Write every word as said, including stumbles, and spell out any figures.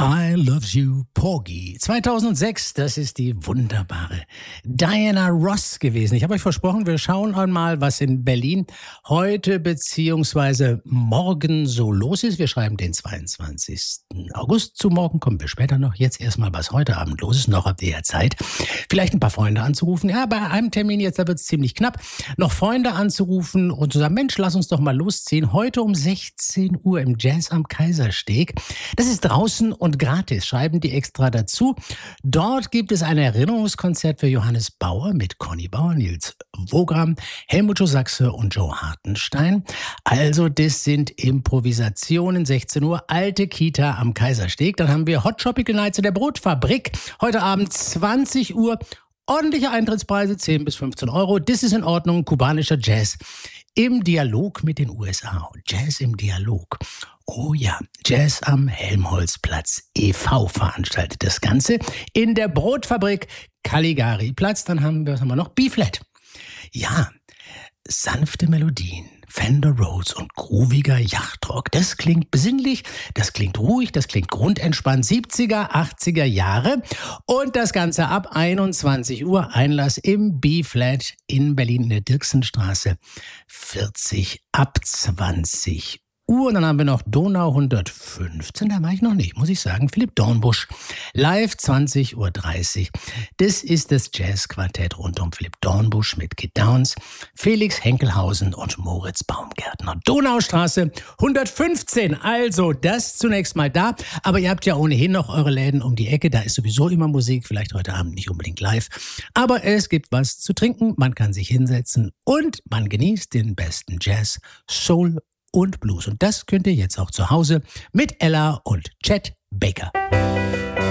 I Loves You, Porgy. zweitausendsechs, das ist die wunderbare Diana Ross gewesen. Ich habe euch versprochen, wir schauen einmal, was in Berlin heute bzw. morgen so los ist. Wir schreiben den zweiundzwanzigsten August. Zu morgen kommen wir später noch. Jetzt erstmal, was heute Abend los ist. Noch habt ihr ja Zeit, vielleicht ein paar Freunde anzurufen. Ja, bei einem Termin jetzt, da wird es ziemlich knapp. Noch Freunde anzurufen und zu sagen, Mensch, lass uns doch mal losziehen. Heute um sechzehn Uhr im Jazz am Kaisersteg. Das ist draußen und gratis, schreiben die extra dazu. Dort gibt es ein Erinnerungskonzert für Johannes Bauer mit Conny Bauer, Nils Wogram, Helmut Sachse und Joe Hartenstein. Also das sind Improvisationen, sechzehn Uhr, alte Kita am Kaisersteg. Dann haben wir Hot Tropical Nights in der Brotfabrik. Heute Abend zwanzig Uhr. Ordentliche Eintrittspreise, zehn bis fünfzehn Euro. Das ist in Ordnung, kubanischer Jazz im Dialog mit den U S A. Jazz im Dialog. Oh ja, Jazz am Helmholtzplatz e V veranstaltet das Ganze. In der Brotfabrik Caligari-Platz. Dann haben wir, was haben wir noch? B-Flat. Ja, sanfte Melodien, Fender Rhodes und grooviger Yachtrock. Das klingt besinnlich, das klingt ruhig, das klingt grundentspannt. siebziger, achtziger Jahre. Und das Ganze ab einundzwanzig Uhr. Einlass im B-Flat in Berlin in der Dirksenstraße vierzig ab zwanzig Uhr. Und dann haben wir noch Donau hundertfünfzehn, da war ich noch nicht, muss ich sagen. Philipp Dornbusch, live zwanzig Uhr dreißig. Das ist das Jazzquartett rund um Philipp Dornbusch mit Kid Downs, Felix Henkelhausen und Moritz Baumgärtner. Donaustraße hundertfünfzehn, also das zunächst mal da. Aber ihr habt ja ohnehin noch eure Läden um die Ecke, da ist sowieso immer Musik, vielleicht heute Abend nicht unbedingt live. Aber es gibt was zu trinken, man kann sich hinsetzen und man genießt den besten Jazz, Soul und Blues. Und das könnt ihr jetzt auch zu Hause mit Ella und Chet Baker.